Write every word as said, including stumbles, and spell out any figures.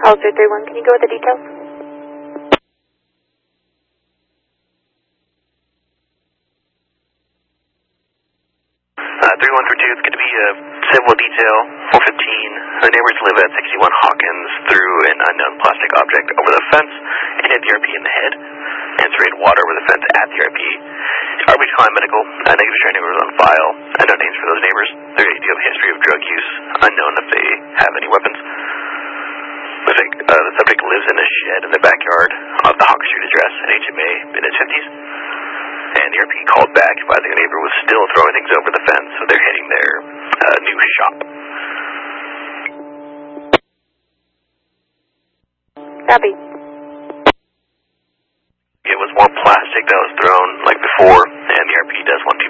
Call three three one, can you go with the details? Uh, three one three two, it's going to be a civil detail, four fifteen. The neighbors live at sixty-one Hawkins, threw an unknown plastic object over the fence and hit the R P in the head, and sprayed water over the fence at the R P. R P Client Medical, uh, negative restraining orders on file. Unknown names for those neighbors. They do have a history of drug use, unknown if they have any weapons. Looks like uh, the subject lives in a shed in the backyard of the Hawk Street address at H M A in its fifties. And the R P called back advising a neighbor was still throwing things over the fence, so they're hitting their uh, new shop. Copy. It was more plastic that was thrown like before, and the R P does want to